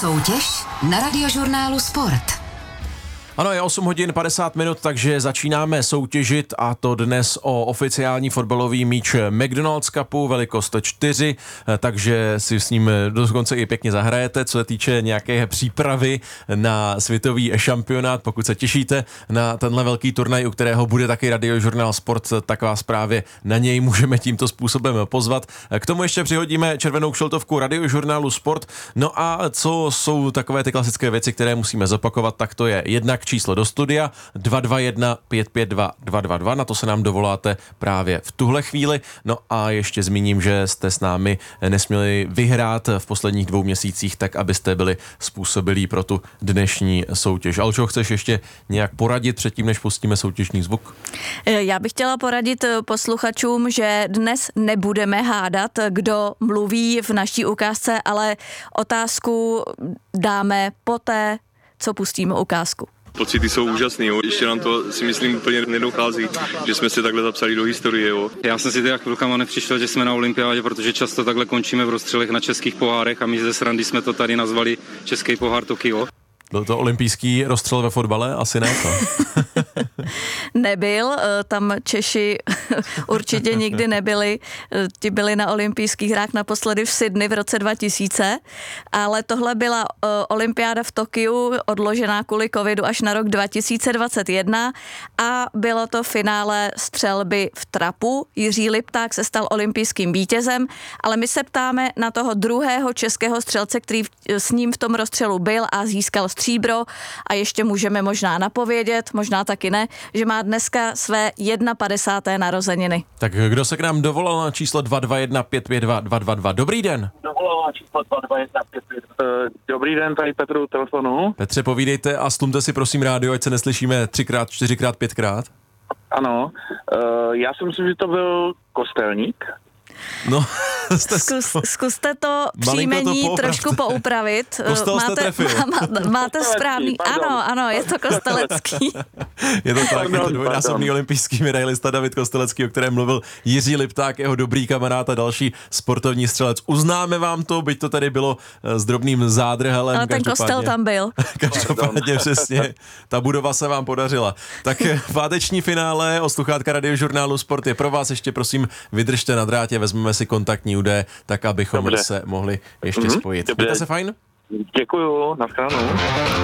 Soutěž na Radiožurnálu Sport. Ano, je 8 hodin 50 minut, takže začínáme soutěžit, a to dnes o oficiální fotbalový míč McDonald's Cupu, velikost 4, takže si s ním dokonce i pěkně zahrajete, co se týče nějaké přípravy na světový šampionát. Pokud se těšíte na tenhle velký turnaj, u kterého bude taky Radiožurnál Sport, tak vás právě na něj můžeme tímto způsobem pozvat. K tomu ještě přihodíme červenou kšeltovku Radiožurnálu Sport. No a co jsou takové ty klasické věci, které musíme zopakovat, tak to je jednak číslo do studia 221 552 222, na to se nám dovoláte právě v tuhle chvíli. No a ještě zmíním, že jste s námi nesměli vyhrát v posledních 2 měsících, tak abyste byli způsobilí pro tu dnešní soutěž. Alčo, chceš ještě nějak poradit předtím, než pustíme soutěžní zvuk? Já bych chtěla poradit posluchačům, že dnes nebudeme hádat, kdo mluví v naší ukázce, ale otázku dáme poté, co pustíme ukázku. Pocity jsou úžasný, jo. Ještě nám to, si myslím, úplně nedochází, že jsme se takhle zapsali do historie. Jo. Já jsem si teda chvilkama nepřišel, že jsme na olympiádě, protože často takhle končíme v rozstřelech na českých pohárech a my ze srandy jsme to tady nazvali Český pohár Tokio. Byl to olympijský rozstřel ve fotbale? Asi ne, to. Nebyl, tam Češi určitě nikdy nebyli, ti byli na olympijských hrách naposledy v Sydney v roce 2000, ale tohle byla olympiáda v Tokiu, odložená kvůli covidu až na rok 2021 a bylo to finále střelby v trapu. Jiří Lipták se stal olympijským vítězem, ale my se ptáme na toho druhého českého střelce, který s ním v tom rozstřelu byl a získal stříbro, a ještě můžeme možná napovědět, možná taky ne, že má dneska své 51. narozeniny. Tak kdo se k nám dovolal na číslo 221 552 222? Dobrý den. Dovolal na číslo 221 552. Dobrý den, tady Petru telefonu. Petře, povídejte a stlumte si prosím rádio, ať se neslyšíme 3x, 4x, 5x. Ano, já si myslím, že to byl Kostelník. No, Zkuste to příjmení trošku poupravit. Kostel jste trefil. Máte správný. Ano, je to Kostelecký. Je to tak, je to dvojnásobný olympijský medailista David Kostelecký, o kterém mluvil Jiří Lipták, jeho dobrý kamarád a další sportovní střelec. Uznáme vám to, byť to tady bylo s drobným zádrhelem. Ale ten kostel tam byl. Každopádně přesně, ta budova se vám podařila. Tak páteční finále od sluchátka Radiožurnálu Sport je pro vás. Ještě prosím vydržte na drátě, vezmeme si kontaktní údaje, tak abychom se mohli ještě spojit. Mějte se fajn. Děkuju, nashledanou.